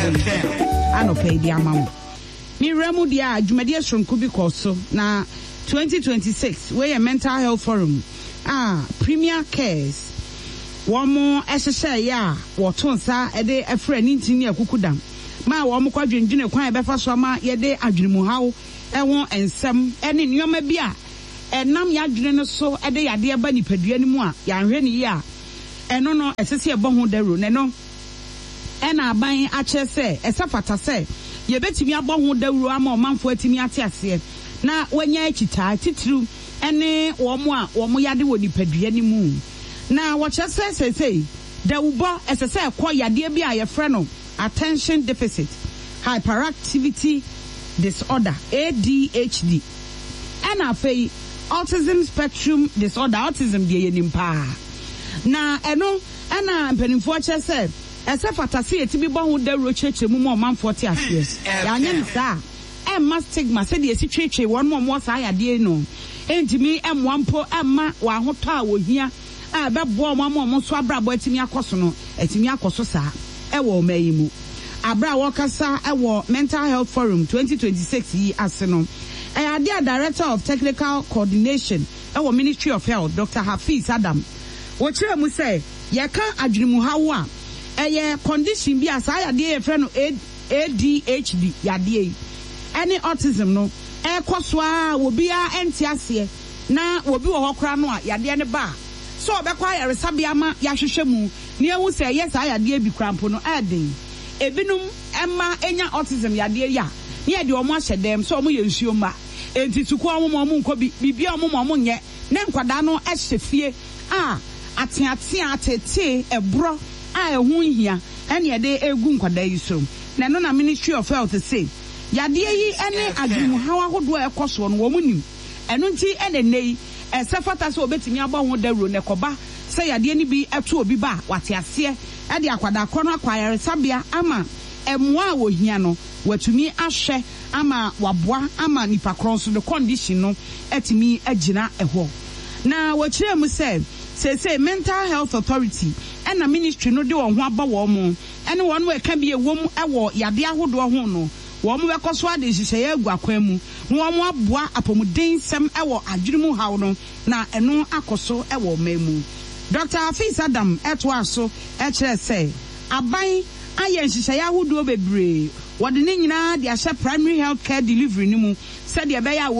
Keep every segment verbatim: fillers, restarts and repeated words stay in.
ano pay di amamo mi remu dia dwumadi asronko bi koso na twenty twenty-six we a mental health forum ah Premier Cares womo ehhehye ya wotonsa ede efra ni ntini akukudam ma womo kwadwendwene kwan ebefa so ma yede adwenimu hawo eho ensem ene nyoma bi a enam ya adwene no so ede yade aba nipadua ni mu a ya hwe ni ya eno no esese ebo ho daro ne no ena aban ache se esafata se ye betimi abo ho dawuro ama omanfo atimi ate ase na wanya akita titiru ene wo mo a wo mo yade wo nipadua ni mu na wo chese se se dawubo esese ekọ yade bi a ye frɛ no attention deficit hyperactivity disorder A D H D ena afei autism spectrum disorder autism de ye nimpa na eno ena mpanimfo chese ese fatase etibi bo ho dawuro cheche mu mo manfo te ase ya nya nsa e ma stigma se de esi twetwe won mo mo sa yade no entimi emwampo emma wa hoto a wo hia a bebo mo mo mo so abrabo etimi akoso no etimi akoso sa e wo mayi mu abra wo kasa e wo mental health forum twenty twenty-six yi ase no e ade director of technical coordination e wo Ministry of Health Doctor Hafiz Adam wo kire mu say ye kan adwenimu hawo a eye condition bi asa yade ye frɛ no A D H D yade any autism no e koso a obi a enti ase na obi wo hokra no a yade ne ba so obekwa yaresabia ma yahwehwɛ mu ne ehu sɛ yes ayade bi krampo no eden ebinum emma enya autism yade ya ne yade omo ahyɛ dem so omo ye nsuo mba enti tuko omo omo nko bi bibia omo omo nyɛ ne nkwada no ɛhyɛ fie a ateate atete ebro a ehu hia ene yade egu nkwada yi so na no na Ministry of Health say yade yi ene adwemu hawa hodo ekoso no wo munim eno nti ene nei esefata se obetimi aba ho dawuro ne koba se yade ni bi eto obi ba wate ase e de akwada kono akwayare sabia ama emwa wo hia no watumi ahwe ama waboa ama nipa kronso the condition no etimi agina eho na wakire mu se se se mental health authority and the ministry no de won ho aba wo mo ene won we ka bi ewom ewo yade ahodo ho no wo mo bekoso ade hihye agwa kwan mu no wo mo aboa apomuden sem ewo adwirimu hawo no na eno akoso ewo memu Doctor Hafiz Adam eto aso e kire say aban aye hihye ahodo bebre wode ne nyina de ahye primary health care delivery ni mu se de be ya wo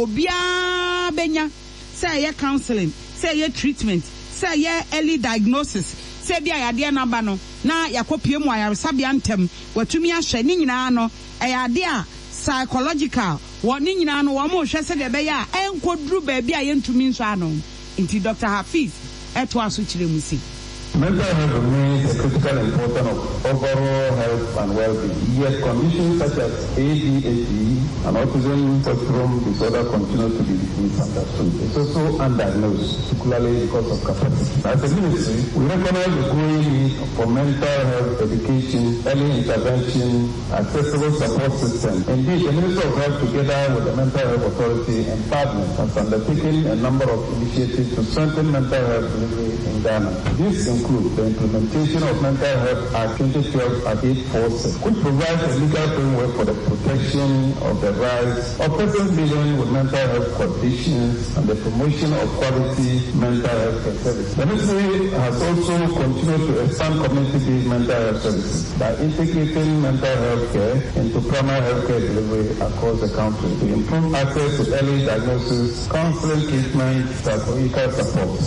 bia benya say ye counseling say ye treatment say ye early diagnosis say bia yade na ba no na yakopie mu ayaresabia ntem watumi ahye ne nyina no eyade a psychological wo ne nyina no wo mo hwe se de be ya enkoduru ba bia ye ntumi nso ano nti Doctor Hafiz eto aso kire mu si mental health remains a critical importance of overall health and well-being. Yet conditions such as A D H D and autism spectrum disorder continue to be misunderstood. It's also undiagnosed, particularly because of capacity. As a ministry, we recognize the growing need for mental health education, early intervention, accessible support system. Indeed, the Ministry of Health, together with the Mental Health Authority and partners, has undertaken a number of initiatives to strengthen mental health delivery in Ghana. This includes the implementation of Mental Health Act twenty twelve at eight forty-six, which provides a legal framework for the protection of the rights of persons living with mental health conditions and the promotion of quality mental health care services. The ministry has also continued to expand community-based mental health services by integrating mental health care into primary health care delivery across the country to improve access to early diagnosis, counseling, treatment, psychological support.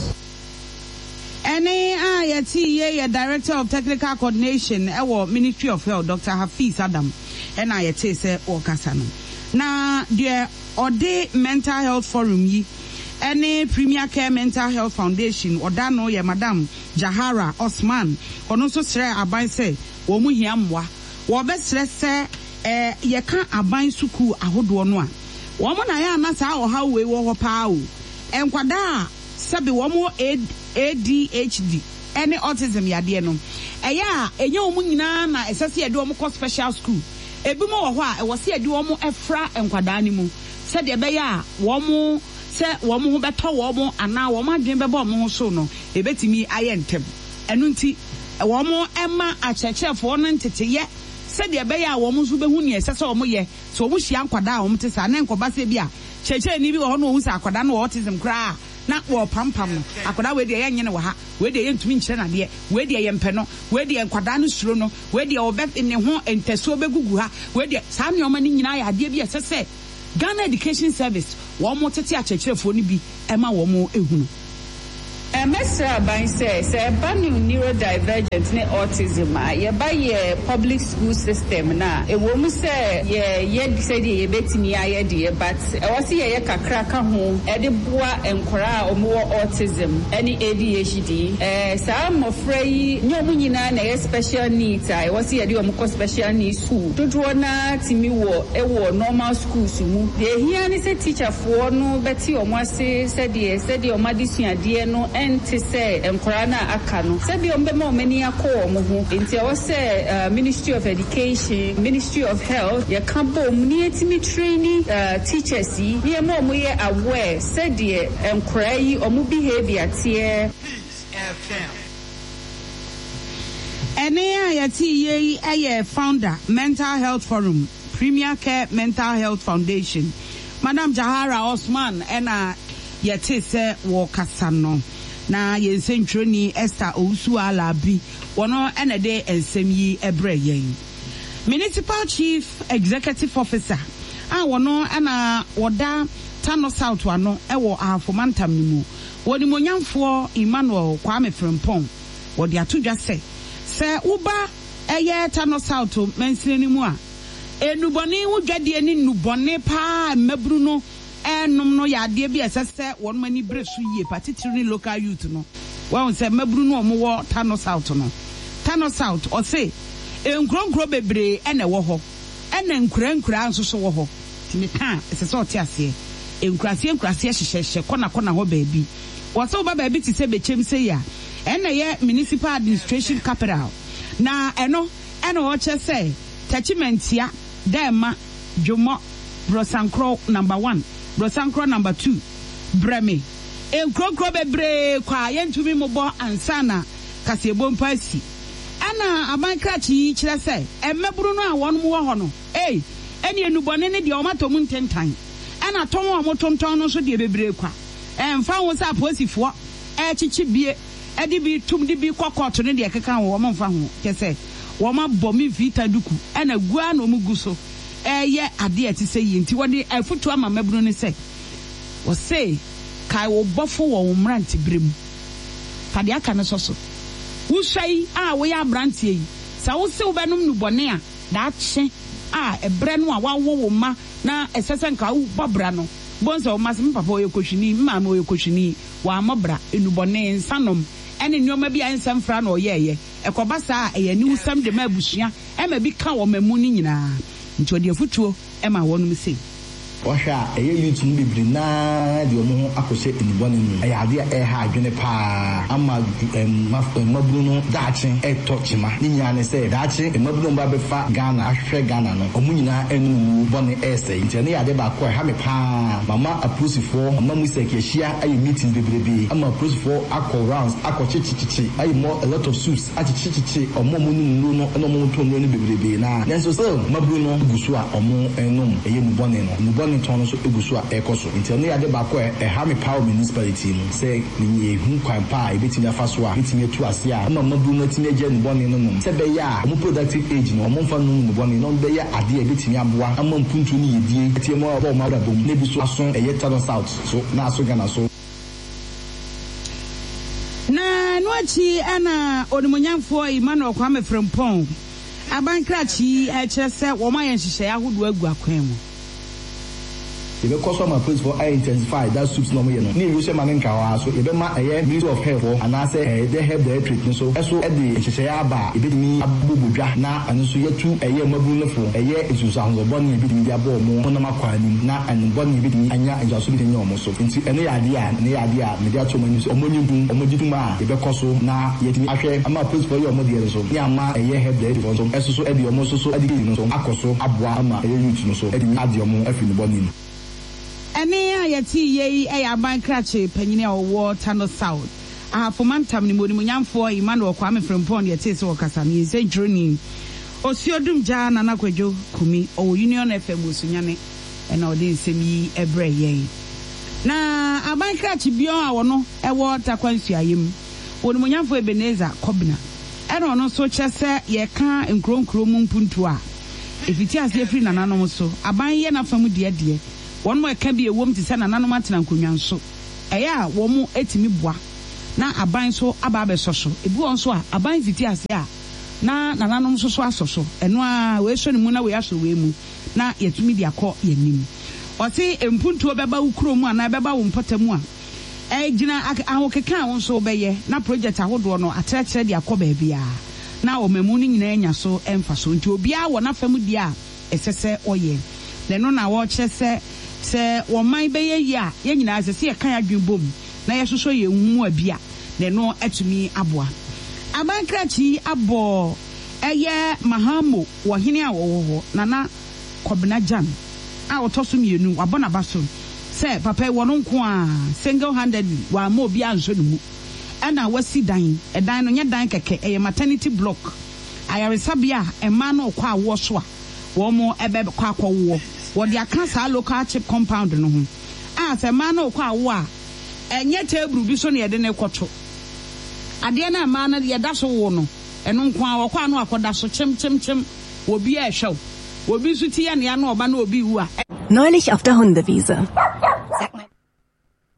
Any ah yeti ye Director of Technical Coordination ewo Ministry of Health Doctor Hafiz Adam and I yeti se okasa no na de ode mental health forum yi any Premier Care Mental Health Foundation oda no ye Madam Jahara Osman ono so sre aban se wo mu hia mwa wo be sre se eh ye kan aban suku ahodo no a wo mo na ya na sa o ha we wo ho pa o enkwada sabi wo mo A D H D any autism yade no eya enye wo nyina na esese yade wo ko special school ebi mo wo ho a e wo se yade wo mo efra enkwada ni mu se de be ya wo mo se wo mo ho beto wo mo ana wo mo adwen be bo mo so no ebetimi aye ntem enu nti wo mo ema achechefo no ntete ye said the bear woman who be who near says or moye, so wish young quada, um, tis an uncle Basibia. Cheche, ni or no, who's a quadan autism cry. Not war pam pam. I could away the young Yanawa, where the young twin chena dear, where the young penno, where the quadanus rono, where the obet in the home and Tesobe Guguha, where the Samuel Manning and I did yes, I say. Ghana Education Service, one more tete a cheche for ni bi, Emma Womo Ehunu. A mesra by says, a banu neurodivergent ne autism, ye by ye public school system na. A woman say, ye yet said ye betting ye dear, but I was here a cracker home, Edibua and Kora or more autism, any A D H D. Eh, some of Frey, no munina, a special needs. I was here a special needs school. To draw na Timiwo, a war normal school. The here is a teacher for no Betty or Mwase said, yes, said your Madison, dear no. And to say, and Korana Akano, said the Ombemo many a call Muhu, into our say, Ministry of Education, Ministry of Health, your campo, near to me training teachers, near more we are aware, said the and cry or more behavior, tear. And A I T A founder, Mental Health Forum, Premier Care Mental Health Foundation, Madam Jahara Osman, and a Yetise Wakasano. Na yensentroni Esther Ousuala bi wono enede ensem yi ebre yen Municipal Chief Executive Officer a wono ana woda Tano South wano ewo afomantam nimu woni monyamfo Emmanuel Kwame Frempong wodi atodwa se se uba eye Tano South mensire nimu a enubone wodwade ni nubone pa mabru no enum no ya de bi esese won mani bresu yie particularly local youth no won say mabru no omo wo Tano South no Tano South o say enkronkro bebre ene wo ho ene nkurankura anso so wo ho timi kan esese o ti ase enkurase enkurase hyehyehye kona kona ho baabi wo say oba baabi ti se bechem say ya ene ye municipal administration capital na eno ene wo che say techimentia dema Jomo Brosankro number one Brosankro number two, Breme. En krokro bebre kwa yentumi mobo ansana kasebo mpasi. Ana abankrachi kyerɛ sɛ emeburu no a wɔn mu wɔ hɔ no. Eh, eni enubone ne de ɔmato mu ntentan. Ana tɔn a motonton no so de bebre kwa. Emfa wo sa aposifo e kyichi bie e de bi tum de bi kokɔto ne de keka wo wɔn mfa ho. Kyɛ sɛ wɔn abɔ mi vita duku ɛna gua na ɔmu gu so. Eye ade ati say yinti wode afutu ama mabru ne say wo say kai wo bofo wo mranti brem fade aka ne soso wo hwai a wo ya branti yi sa wo se wo benum nu bone a da kye a ebre no a wawo wo ma na esese nka wo bobra no bonso wo masem papa wo yekohwini mama wo yekohwini wa mobra enu bone nsanom ene nyoma bi ansam fra na oyeye ekoba sa eye ni usam de mabusua e ma bi ka wo mamu ni nyina nti odi afutuo e ma wonum sei Washa, a year to be brina, the Omo Akose in the one. I idea a hard pa, Ama Mabruno, Dachin, a Tochima, Nian said, Dachin, a Mabruno Babefa, Ghana, Ashre Ghana, Omuna, and Bonnie Essay, Jania de Bakwa, Hamipa, Mama, a pussy for, Mamma Sekeshia, a meeting the baby, I'm a pussy for Aqua rounds, Aqua Chichi, I more a lot of suits, Achichi, or Momu, no, no more to any baby. Now, then so, Mabruno, Gusua, or more and no, a young bonnet. Tono so egusua ekoso interne ade bakwa e ha me power municipality no say ni ehu kwan pa e betimi afaso a betimi atu ase a ma madu no timi agye no bone no no se be ya mo productive age no mo mfa no no bone no be ya ade e betimi aboa ama mpuntu ni yedie tie mo aba ma bom na bi so aso e ye Tano South so na aso Ghana so na no achi ana onimunyamfo Emmanuel Kwame Frempong abankrachi e kire se wo ma yen hihye ahodo agu akwan mu. If you cause my place for I intensify that suits no more. Near you say man so if a Ministry of Health and I say they have their treatment so so at the Shayaba, if it me Abuja na and so yet two a year mabuno for a year is to sound the bonnie between the abo more on my quality na and bonnie between Anya and just in your muscle. Into any idea, any idea, media to manage Omonium, Omojuma, if you cause na yet I share my place for your mother so Yama a year have their so as so at the almost so at the so Akoso, Abuama, a youth so at the Adium, F in the bonnie. Ene ayati ye e aban krache panyine owo Tano South a fomantam ni monimunyamfo Emmanuel Kwame Frempong ye tese wo kasa ni centroni Osiodum ja Nana Kwejo Kumi o Union F M Usunyane and all this semi ebre ye. Na abanka chibio awono ewo takwansu ayem. Wonumunyafo Ebeneza Kobina. Eno ono so chese ye ka nkronkro mu mpuntu a. Efiti ase free nananom so. Aban ye na famu de de. Won mo eka bi ewom ti se nananom atena nkonwa nso. Eya wo mu etimi boa. Na aban so aba abeso so. Ebu won so a aban fiti ase a na nananom so so asoso eno a we so ne mu na we aso we mu na yetumi dia kɔ yanim ɔse empuntu obeba ukuro mu ana beba wo mpatamu a e gina ahokeka won so obeye na project ahodo no atrɛkyerɛ dia kɔ ba bia na omamu ni nyina anya so emfa so nti obia wɔ na fam dia esese oye na no na wo kyerɛ sɛ wo man beye yi a ye nyina asese ye kan adwen bom na ye soso ye nwu abia na no atumi aboa Abankrachi abo eye mahamo wahene a wo ho nana Kobina Jan a otoso mienu wabona baso se papa wo no nko a single handedly wa ma obi anso ne mu ana wasi dan e dan no nya dan keke eye maternity block ayaresabia e ma no kwa wo so a wo mo ebe kwa akwo wo de aka sa local chip compound no ho a se ma no kwa wo a enye table bi so ne yede ne kwoto ade na ma na ye da so wo no eno nko a wokwa no akoda so chim chim chim obi a hwew obi su ti ya ne ya no oba na obi wu a Neulich auf der Hundewiese.